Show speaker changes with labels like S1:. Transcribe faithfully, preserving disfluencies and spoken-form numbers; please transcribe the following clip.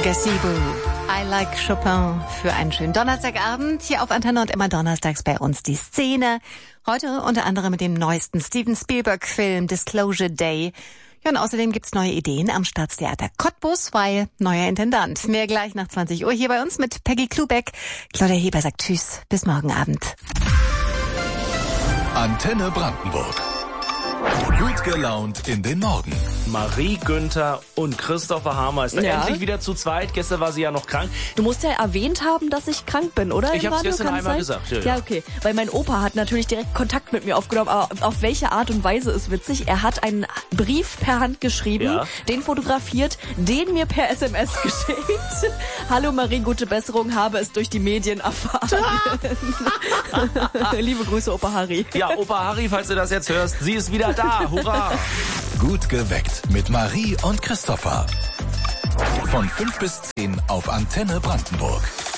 S1: Gazebo. I like Chopin für einen schönen Donnerstagabend hier auf Antenne und immer donnerstags bei uns die Szene. Heute unter anderem mit dem neuesten Steven Spielberg-Film Disclosure Day. Ja, und außerdem gibt's neue Ideen am Staatstheater Cottbus, weil neuer Intendant. Mehr gleich nach zwanzig Uhr hier bei uns mit Peggy Klubeck. Claudia Heber sagt Tschüss, bis morgen Abend.
S2: Antenne Brandenburg. Gut gelaunt in den Morgen.
S3: Marie Günther und Christopher Hammer ist
S4: Ja.
S3: endlich wieder zu zweit. Gestern war sie ja noch krank.
S4: Du musst ja erwähnt haben, dass ich krank bin, oder?
S3: Ich
S4: Im
S3: hab's
S4: Radio,
S3: gestern
S4: kann es
S3: einmal
S4: sein?
S3: gesagt, ja, ja.
S4: Ja, okay. Weil mein Opa hat natürlich direkt Kontakt mit mir aufgenommen, aber auf welche Art und Weise ist witzig. Er hat einen Brief per Hand geschrieben,
S3: Ja.
S4: den fotografiert, den mir per S M S geschickt. Hallo Marie, gute Besserung, habe es durch die Medien erfahren. Liebe Grüße, Opa Harry.
S3: Ja, Opa Harry, falls du das jetzt hörst, sie ist wieder da. Hurra!
S2: Gut geweckt mit Marie und Christopher. Von fünf bis zehn auf Antenne Brandenburg.